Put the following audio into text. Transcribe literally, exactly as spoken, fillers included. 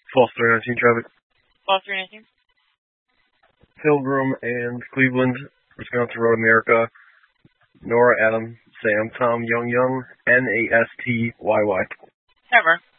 False three nineteen traffic. False three nineteen. Pilgrim and Cleveland, Wisconsin Road, America. Nora, Adam, Sam, Tom, Young, Young, N A S T Y Y. Never.